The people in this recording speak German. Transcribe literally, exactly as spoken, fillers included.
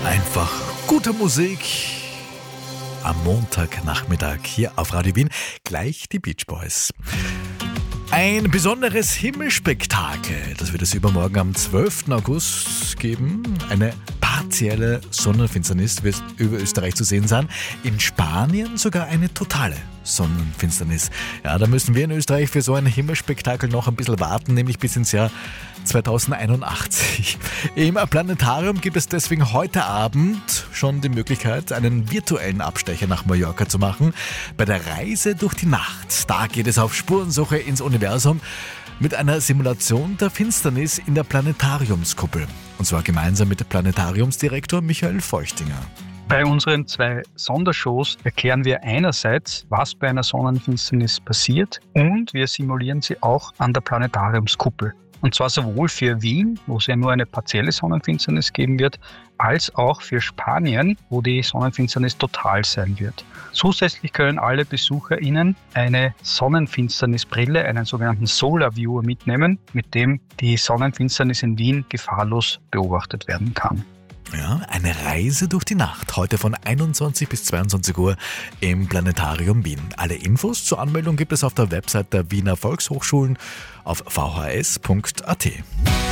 Einfach gute Musik am Montagnachmittag hier auf Radio Wien. Gleich die Beach Boys. Ein besonderes Himmelspektakel, das wird es übermorgen am zwölften August geben. Eine partielle Sonnenfinsternis wird über Österreich zu sehen sein. In Spanien sogar eine totale Sonnenfinsternis. Ja, da müssen wir in Österreich für so ein Himmelspektakel noch ein bisschen warten, nämlich bis ins Jahr zweitausendeinundachtzig. Im Planetarium gibt es deswegen heute Abend schon die Möglichkeit, einen virtuellen Abstecher nach Mallorca zu machen. Bei der Reise durch die Nacht, da geht es auf Spurensuche ins Universum mit einer Simulation der Finsternis in der Planetariumskuppel. Und zwar gemeinsam mit dem Planetariumsdirektor Michael Feuchtinger. Bei unseren zwei Sondershows erklären wir einerseits, was bei einer Sonnenfinsternis passiert, und wir simulieren sie auch an der Planetariumskuppel. Und zwar sowohl für Wien, wo es ja nur eine partielle Sonnenfinsternis geben wird, als auch für Spanien, wo die Sonnenfinsternis total sein wird. Zusätzlich können alle BesucherInnen eine Sonnenfinsternisbrille, einen sogenannten Solar Viewer, mitnehmen, mit dem die Sonnenfinsternis in Wien gefahrlos beobachtet werden kann. Ja, eine Reise durch die Nacht, heute von einundzwanzig bis zweiundzwanzig Uhr im Planetarium Wien. Alle Infos zur Anmeldung gibt es auf der Website der Wiener Volkshochschulen auf v h s punkt a t.